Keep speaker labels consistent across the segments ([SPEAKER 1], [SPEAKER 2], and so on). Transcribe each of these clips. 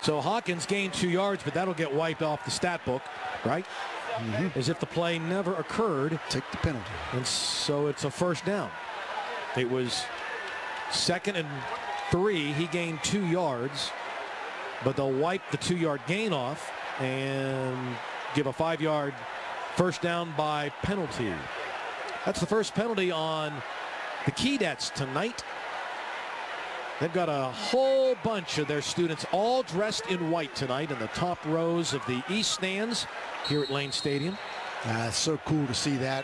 [SPEAKER 1] So Hawkins gained 2 yards, but that'll get wiped off the stat book, right? As if the play never occurred.
[SPEAKER 2] Take the penalty.
[SPEAKER 1] And so it's a first down. It was 2nd and 3. He gained 2 yards, but they'll wipe the 2-yard gain off and give a 5-yard first down by penalty. That's the first penalty on the Keydets tonight. They've got a whole bunch of their students all dressed in white tonight in the top rows of the East stands here at Lane Stadium.
[SPEAKER 2] It's so cool to see that.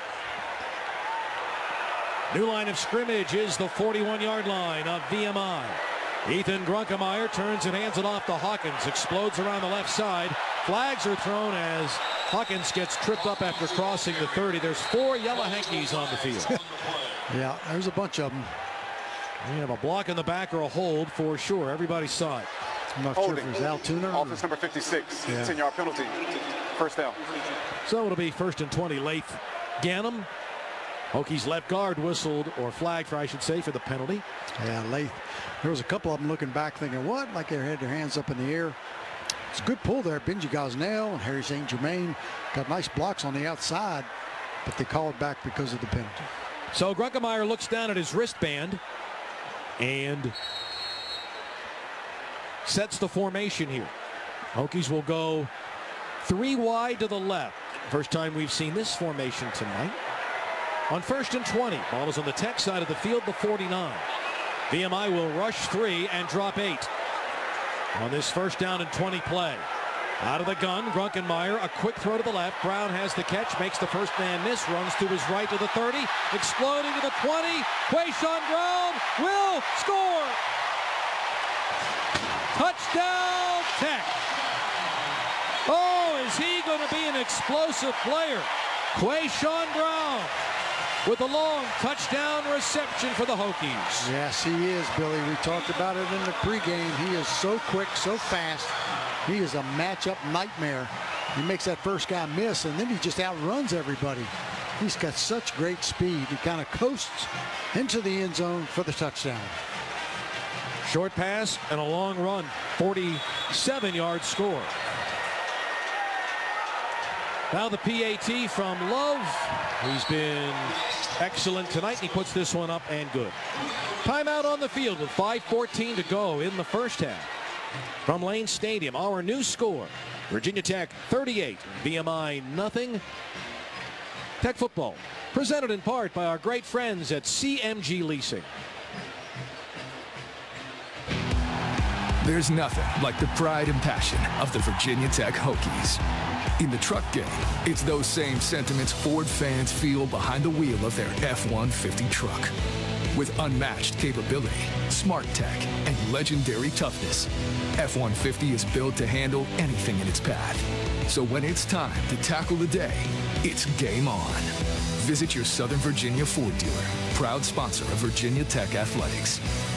[SPEAKER 1] New line of scrimmage is the 41-yard line of VMI. Ethan Grunkemeyer turns and hands it off to Hawkins. Explodes around the left side. Flags are thrown as Hawkins gets tripped up after crossing the 30. There's 4 yellow hankies on the field.
[SPEAKER 2] Yeah, there's a bunch of them.
[SPEAKER 1] We have a block in the back or a hold for sure. Everybody saw it.
[SPEAKER 2] I'm not sure if it was Altoona.
[SPEAKER 3] Offense number 56, 10-yard penalty, first down.
[SPEAKER 1] So it'll be 1st and 20. Lath Ganem. Hokies left guard whistled, or flagged for, I should say, for the penalty.
[SPEAKER 2] Yeah, Lath. There was a couple of them looking back thinking, what? Like they had their hands up in the air. It's a good pull there. Benji Gosnell and Harry St. Germain got nice blocks on the outside, but they called back because of the penalty.
[SPEAKER 1] So Grunkemeyer looks down at his wristband and sets the formation here. Hokies will go 3 wide to the left. First time we've seen this formation tonight. On 1st and 20, ball is on the Tech side of the field, the 49. VMI will rush 3 and drop 8 on this 1st down and 20 play. Out of the gun, Grunkemeyer, a quick throw to the left. Brown has the catch, makes the first man miss, runs to his right to the 30, exploding to the 20. Quayshawn Brown will score. Touchdown, Tech. Oh, is he going to be an explosive player? Quayshawn Brown with a long touchdown reception for the Hokies.
[SPEAKER 2] Yes, he is, Billy. We talked about it in the pregame. He is so quick, so fast. He is a matchup nightmare. He makes that first guy miss, and then he just outruns everybody. He's got such great speed. He kind of coasts into the end zone for the touchdown.
[SPEAKER 1] Short pass and a long run. 47-yard score. Now the PAT from Love. He's been excellent tonight. He puts this one up and good. Timeout on the field with 5:14 to go in the first half. From Lane Stadium, our new score, Virginia Tech 38, VMI nothing. Tech football, presented in part by our great friends at CMG Leasing.
[SPEAKER 4] There's nothing like the pride and passion of the Virginia Tech Hokies. In the truck game, it's those same sentiments Ford fans feel behind the wheel of their F-150 truck. With unmatched capability, smart tech, and legendary toughness, F-150 is built to handle anything in its path. So when it's time to tackle the day, it's game on. Visit your Southern Virginia Ford dealer, proud sponsor of Virginia Tech Athletics.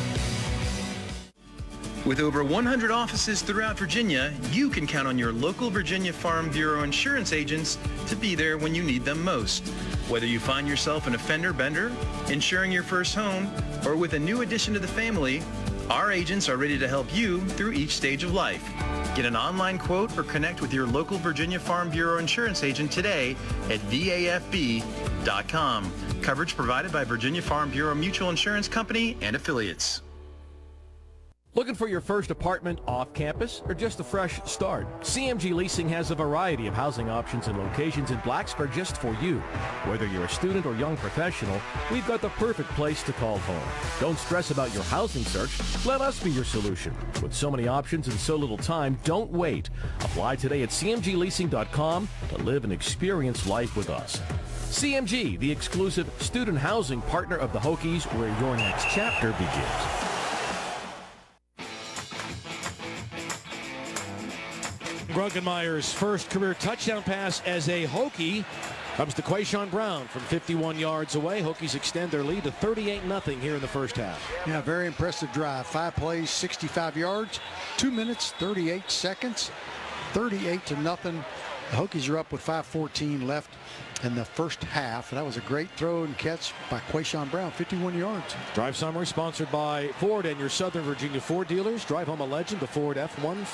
[SPEAKER 5] With over 100 offices throughout Virginia, you can count on your local Virginia Farm Bureau insurance agents to be there when you need them most. Whether you find yourself an offender bender, insuring your first home, or with a new addition to the family, our agents are ready to help you through each stage of life. Get an online quote or connect with your local Virginia Farm Bureau insurance agent today at VAFB.com. Coverage provided by Virginia Farm Bureau Mutual Insurance Company and affiliates.
[SPEAKER 1] Looking for your first apartment off campus or just a fresh start? CMG Leasing has a variety of housing options and locations in Blacksburg just for you. Whether you're a student or young professional, we've got the perfect place to call home. Don't stress about your housing search. Let us be your solution. With so many options and so little time, don't wait. Apply today at cmgleasing.com to live and experience life with us. CMG, the exclusive student housing partner of the Hokies, where your next chapter begins. Grunkenmeyer's first career touchdown pass as a Hokie comes to Quayshawn Brown from 51 yards away. Hokies extend their lead to 38-0 here in the first half.
[SPEAKER 2] Yeah, very impressive drive. 5 plays, 65 yards, 2 minutes, 38 seconds, 38-0. The Hokies are up with 5:14 left in the first half. That was a great throw and catch by Quayshawn Brown, 51 yards.
[SPEAKER 1] Drive summary sponsored by Ford and your Southern Virginia Ford dealers. Drive home a legend, the Ford F-150.